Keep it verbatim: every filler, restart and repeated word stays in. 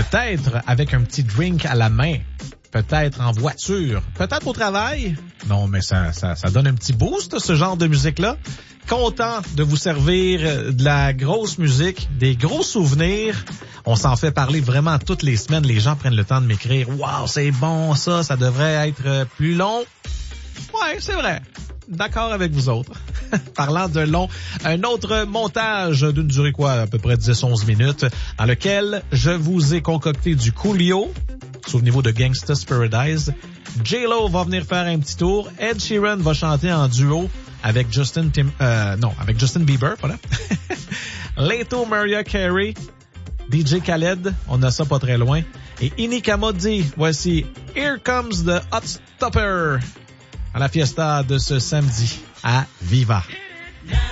Peut-être avec un petit drink à la main. Peut-être en voiture. Peut-être au travail. Non, mais ça, ça, ça donne un petit boost, ce genre de musique-là. Content de vous servir de la grosse musique, des gros souvenirs. On s'en fait parler vraiment toutes les semaines. Les gens prennent le temps de m'écrire. Wow, c'est bon ça, ça devrait être plus long. Ouais, c'est vrai. D'accord avec vous autres. Parlant de long, un autre montage d'une durée quoi, à peu près dix à onze minutes, dans lequel je vous ai concocté du Coolio. Souvenez-vous de Gangsta's Paradise. J-Lo va venir faire un petit tour. Ed Sheeran va chanter en duo avec Justin Tim, euh, non, avec Justin Bieber, voilà. Leto, Mariah Carey, D J Khaled, on a ça pas très loin. Et Inika Modi, voici Here Comes the Hot Stopper à la fiesta de ce samedi à Viva.